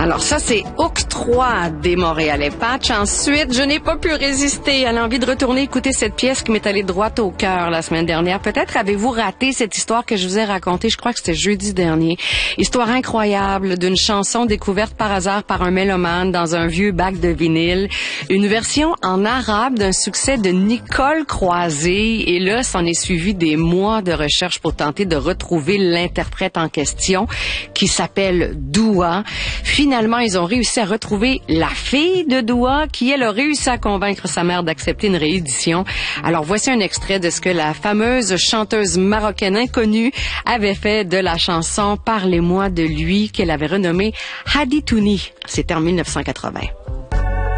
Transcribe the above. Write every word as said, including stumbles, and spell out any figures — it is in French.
Alors ça, c'est Octroi des Montréalais Patch. Ensuite, je n'ai pas pu résister à l'envie de retourner écouter cette pièce qui m'est allée droit au cœur la semaine dernière. Peut-être avez-vous raté cette histoire que je vous ai racontée, je crois que c'était jeudi dernier. Histoire incroyable d'une chanson découverte par hasard par un mélomane dans un vieux bac de vinyle. Une version en arabe d'un succès de Nicole Croisé. Et là, s'en est suivi des mois de recherche pour tenter de retrouver l'interprète en question qui s'appelle Doua. Finalement, ils ont réussi à retrouver la fille de Doua qui, elle, a réussi à convaincre sa mère d'accepter une réédition. Alors, voici un extrait de ce que la fameuse chanteuse marocaine inconnue avait fait de la chanson « Parlez-moi de lui » qu'elle avait renommée Haditouni. C'était en mille neuf cent quatre-vingts.